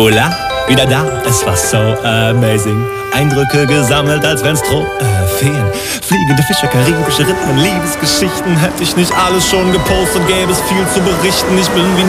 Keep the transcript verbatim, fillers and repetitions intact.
Hola, wieder da, es war so amazing. Eindrücke gesammelt, als wenn's Trophäen. Fliegende Fische, karibische Rhythmen, Liebesgeschichten. Hätte ich nicht alles schon gepostet, gäbe es viel zu berichten. Ich bin wie